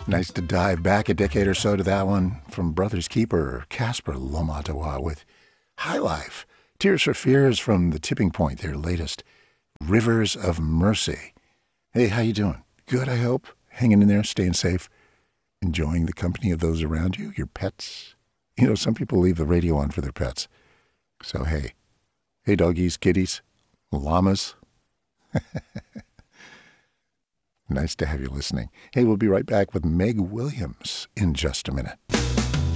Nice to dive back a decade or so to that one from Brothers Keeper, Casper Lomotawa with High Life. Tears for Fears from The Tipping Point, their latest, Rivers of Mercy. Hey, how you doing? Good, I hope. Hanging in there, staying safe, enjoying the company of those around you, your pets. You know, some people leave the radio on for their pets. So, hey, doggies, kitties, llamas. Nice to have you listening. Hey, we'll be right back with Meg Williams in just a minute.